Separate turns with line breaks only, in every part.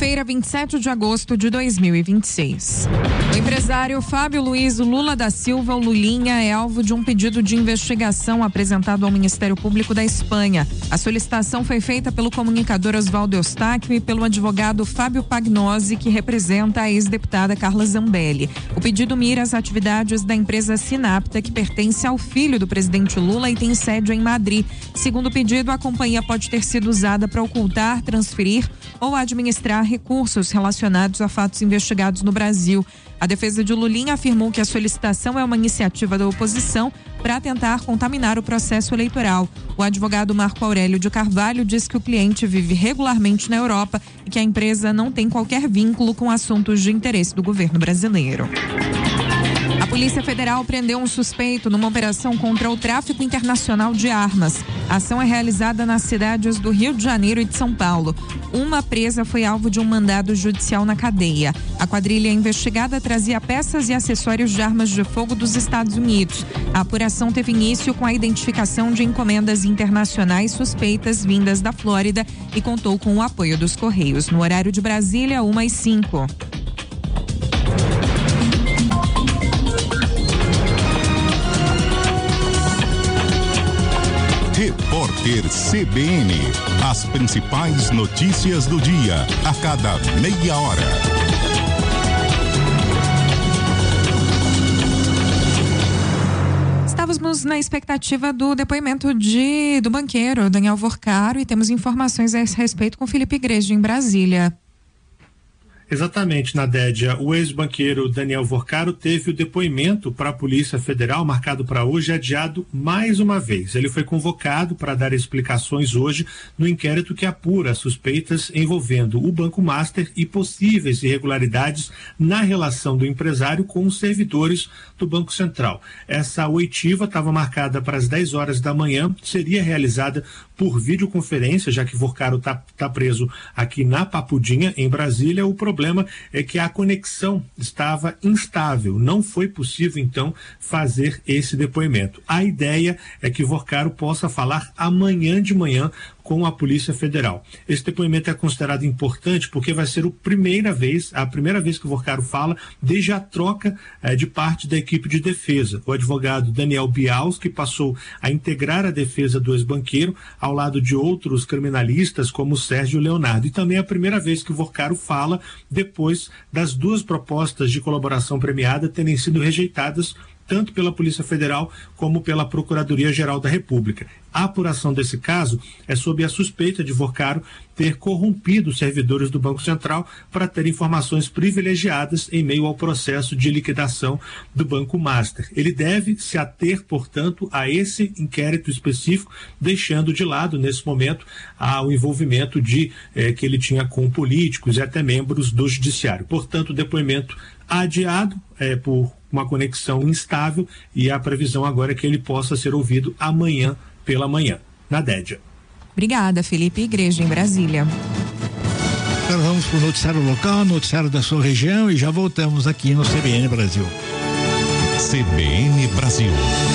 Quinta-feira, 27 de agosto de 2026. O empresário Fábio Luiz Lula da Silva, o Lulinha, é alvo de um pedido de investigação apresentado ao Ministério Público da Espanha. A solicitação foi feita pelo comunicador Oswaldo Eustáquio e pelo advogado Fábio Pagnosi, que representa a ex-deputada Carla Zambelli. O pedido mira as atividades da empresa Sinapta, que pertence ao filho do presidente Lula e tem sede em Madrid. Segundo o pedido, a companhia pode ter sido usada para ocultar, transferir ou administrar recursos relacionados a fatos investigados no Brasil. A defesa de Lulinha afirmou que a solicitação é uma iniciativa da oposição para tentar contaminar o processo eleitoral. O advogado Marco Aurélio de Carvalho diz que o cliente vive regularmente na Europa e que a empresa não tem qualquer vínculo com assuntos de interesse do governo brasileiro. A Polícia Federal prendeu um suspeito numa operação contra o tráfico internacional de armas. A ação é realizada nas cidades do Rio de Janeiro e de São Paulo. Uma presa foi alvo de um mandado judicial na cadeia. A quadrilha investigada trazia peças e acessórios de armas de fogo dos Estados Unidos. A apuração teve início com a identificação de encomendas internacionais suspeitas vindas da Flórida e contou com o apoio dos Correios. No horário de Brasília, 1h05.
Repórter CBN. As principais notícias do dia, a cada meia hora.
Estávamos na expectativa do depoimento do banqueiro Daniel Vorcaro e temos informações a esse respeito com Felipe Igreja em Brasília.
Exatamente, Nadédia. O ex-banqueiro Daniel Vorcaro teve o depoimento para a Polícia Federal, marcado para hoje, adiado mais uma vez. Ele foi convocado para dar explicações hoje no inquérito que apura suspeitas envolvendo o Banco Master e possíveis irregularidades na relação do empresário com os servidores do Banco Central. Essa oitiva estava marcada para as 10 horas da manhã, seria realizada por videoconferência, já que Vorcaro tá preso aqui na Papudinha, em Brasília. O problema é que a conexão estava instável, não foi possível então fazer esse depoimento. A ideia é que Vorcaro possa falar amanhã de manhã com a Polícia Federal. Esse depoimento é considerado importante porque vai ser a primeira vez que o Vorcaro fala desde a troca de parte da equipe de defesa. O advogado Daniel Bialski passou a integrar a defesa do ex-banqueiro ao lado de outros criminalistas como Sérgio Leonardo. E também é a primeira vez que o Vorcaro fala depois das duas propostas de colaboração premiada terem sido rejeitadas tanto pela Polícia Federal como pela Procuradoria-Geral da República. A apuração desse caso é sob a suspeita de Vorcaro ter corrompido os servidores do Banco Central para ter informações privilegiadas em meio ao processo de liquidação do Banco Master. Ele deve se ater, portanto, a esse inquérito específico, deixando de lado, nesse momento, o envolvimento que ele tinha com políticos e até membros do Judiciário. Portanto, o depoimento adiado por uma conexão instável e a previsão agora é que ele possa ser ouvido amanhã pela manhã. Nadédia.
Obrigada, Felipe Igreja em Brasília.
Agora vamos para o noticiário local, noticiário da sua região e já voltamos aqui no CBN Brasil.
CBN Brasil.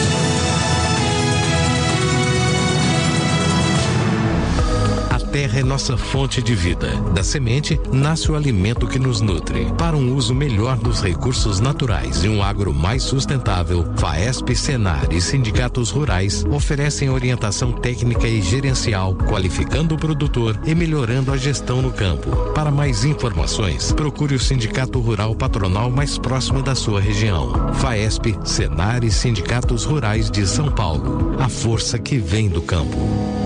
A terra é nossa fonte de vida. Da semente nasce o alimento que nos nutre. Para um uso melhor dos recursos naturais e um agro mais sustentável, FAESP, Senar e sindicatos rurais oferecem orientação técnica e gerencial, qualificando o produtor e melhorando a gestão no campo. Para mais informações, procure o Sindicato Rural Patronal mais próximo da sua região. FAESP, Senar e sindicatos rurais de São Paulo. A força que vem do campo.